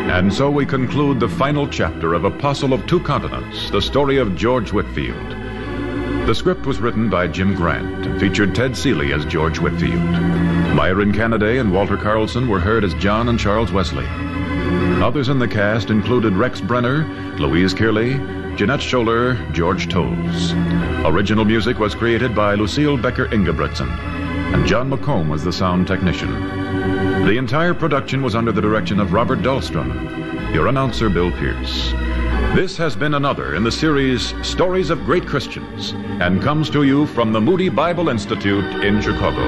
And so we conclude the final chapter of Apostle of Two Continents, the story of George Whitefield. The script was written by Jim Grant and featured Ted Seeley as George Whitefield. Myron Canaday and Walter Carlson were heard as John and Charles Wesley. Others in the cast included Rex Brenner, Louise Kearley, Jeanette Scholler, George Tolles. Original music was created by Lucille Becker Ingebrigtsen, and John McComb was the sound technician. The entire production was under the direction of Robert Dahlstrom. Your announcer, Bill Pierce. This has been another in the series Stories of Great Christians, and comes to you from the Moody Bible Institute in Chicago.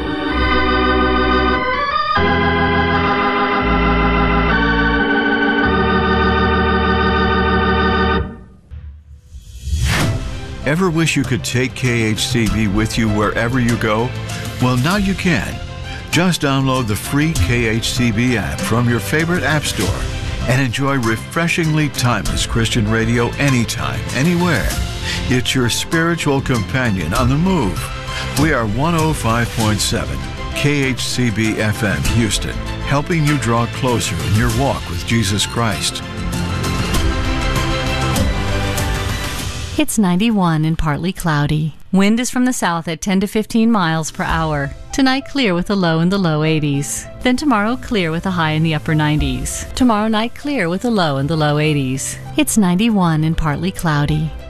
Ever wish you could take KHCB with you wherever you go? Well, now you can. Just download the free KHCB app from your favorite app store and enjoy refreshingly timeless Christian radio anytime, anywhere. It's your spiritual companion on the move. We are 105.7 KHCB FM Houston, helping you draw closer in your walk with Jesus Christ. It's 91 and partly cloudy. Wind is from the south at 10 to 15 miles per hour. Tonight clear with a low in the low 80s. Then tomorrow clear with a high in the upper 90s. Tomorrow night clear with a low in the low 80s. It's 91 and partly cloudy.